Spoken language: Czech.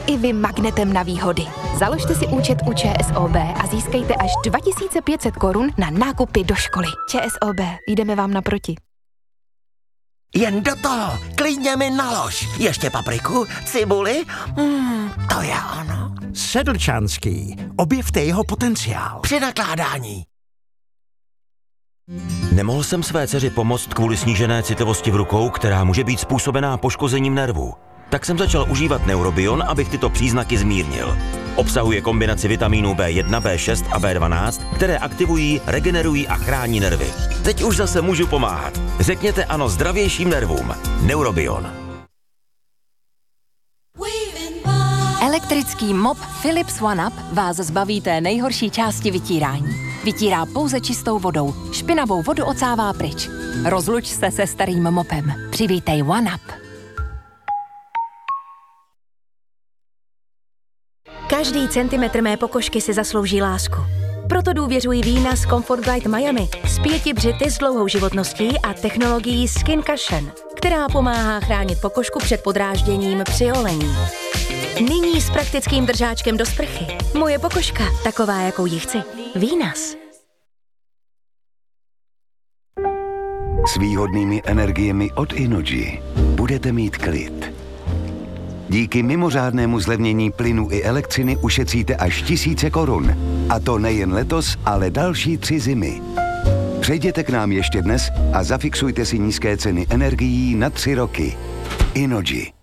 i vy magnetem na výhody. Založte si účet u ČSOB a získejte až 2500 korun na nákupy do školy. ČSOB, jdeme vám naproti. Jen do toho, klidně mi nalož. Ještě papriku, cibuli, to je ono. Sedlčanský, objevte jeho potenciál. Při nakládání. Nemohl jsem své dceři pomoct kvůli snížené citlivosti v rukou, která může být způsobená poškozením nervů. Tak jsem začal užívat Neurobion, abych tyto příznaky zmírnil. Obsahuje kombinaci vitamínů B1, B6 a B12, které aktivují, regenerují a chrání nervy. Teď už zase můžu pomáhat. Řekněte ano zdravějším nervům. Neurobion. Elektrický mop Philips OneUp vás zbaví té nejhorší části vytírání. Vytírá pouze čistou vodou. Špinavou vodu ocává pryč. Rozluč se se starým mopem. Přivítej OneUp. Každý centimetr mé pokožky si zaslouží lásku. Proto důvěřuji vína z Comfort Guide Miami s 5 břity s dlouhou životností a technologií Skin Cushion, která pomáhá chránit pokožku před podrážděním při olení. Nyní s praktickým držáčkem do sprchy. Moje pokožka, taková, jakou ji chci. Vínas. S výhodnými energiemi od Innogy budete mít klid. Díky mimořádnému zlevnění plynu i elektřiny ušetříte až 1000 korun. A to nejen letos, ale další 3 zimy. Přejděte k nám ještě dnes a zafixujte si nízké ceny energií na 3 roky. Innogy.